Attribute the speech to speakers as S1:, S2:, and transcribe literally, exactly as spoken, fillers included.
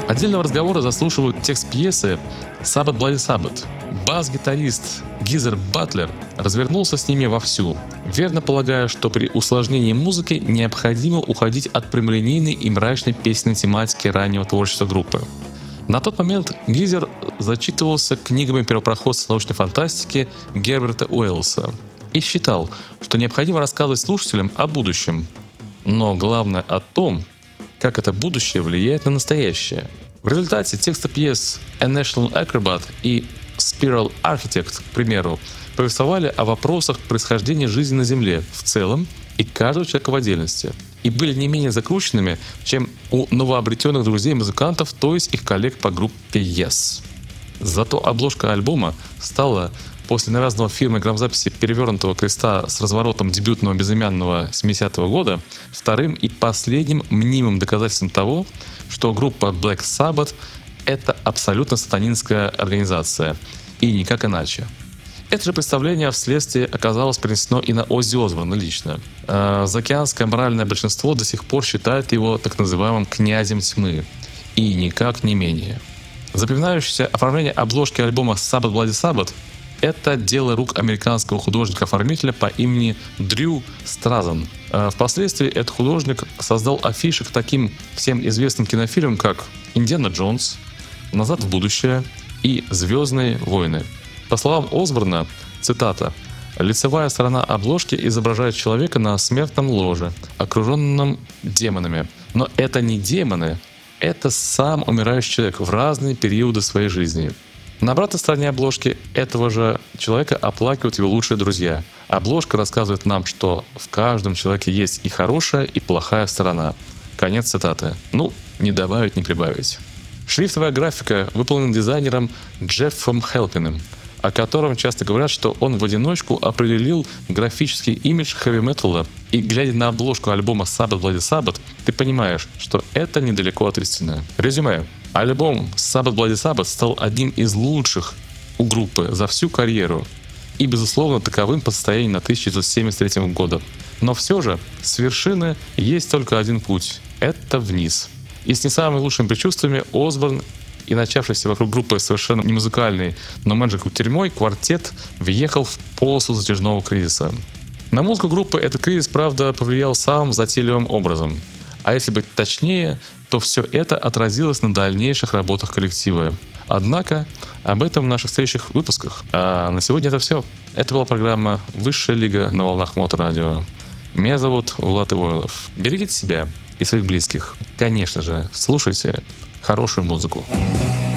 S1: Отдельного разговора заслуживают текст пьесы «Sabbath Bloody Sabbath». Бас-гитарист Гизер Батлер развернулся с ними вовсю, верно полагая, что при усложнении музыки необходимо уходить от прямолинейной и мрачной песенной тематики раннего творчества группы. На тот момент Гизер зачитывался книгами первопроходца научной фантастики Герберта Уэллса и считал, что необходимо рассказывать слушателям о будущем, но главное о том, как это будущее влияет на настоящее. В результате тексты пьес «A National Acrobat» и «Spiral Architect», к примеру, повествовали о вопросах происхождения жизни на Земле в целом и каждого человека в отдельности, и были не менее закрученными, чем у новообретенных друзей-музыкантов, то есть их коллег по группе Yes. Зато обложка альбома стала после навязанного фирмой грамзаписи «Перевернутого креста» с разворотом дебютного безымянного семидесятого года вторым и последним мнимым доказательством того, что группа Black Sabbath — это абсолютно сатанинская организация, и никак иначе. Это же представление вследствие оказалось перенесено и на Оззи Осборна лично. Э, заокеанское моральное большинство до сих пор считает его так называемым «князем тьмы», и никак не менее. Запоминающееся оформление обложки альбома «Sabbath Bloody Sabbath» — это дело рук американского художника-оформителя по имени Дрю Стразан. Впоследствии этот художник создал афиши к таким всем известным кинофильмам, как «Индиана Джонс», «Назад в будущее» и «Звездные войны». По словам Осборна, цитата, «лицевая сторона обложки изображает человека на смертном ложе, окруженном демонами. Но это не демоны, это сам умирающий человек в разные периоды своей жизни». На обратной стороне обложки этого же человека оплакивают его лучшие друзья. Обложка рассказывает нам, что в каждом человеке есть и хорошая, и плохая сторона. Конец цитаты. Ну, не добавить, не прибавить. Шрифтовая графика выполнена дизайнером Джеффом Хелпиным, о котором часто говорят, что он в одиночку определил графический имидж хэви-металла, и, глядя на обложку альбома «Sabbath Bloody Sabbath», ты понимаешь, что это недалеко от истины. Резюме. Альбом «Sabbath Bloody Sabbath» стал одним из лучших у группы за всю карьеру и, безусловно, таковым по состоянию на тысяча девятьсот семьдесят третьем году. Но все же с вершины есть только один путь — это вниз. И с не самыми лучшими предчувствиями Осборн и начавшийся вокруг группы совершенно не музыкальный, но менеджер тюрьмой квартет въехал в полосу затяжного кризиса. На музыку группы этот кризис, правда, повлиял самым затейливым образом. А если быть точнее, то все это отразилось на дальнейших работах коллектива. Однако об этом в наших следующих выпусках. А на сегодня это все. Это была программа «Высшая лига» на волнах Моторадио. Меня зовут Влад Ивойлов. Берегите себя и своих близких. Конечно же, слушайте хорошую музыку.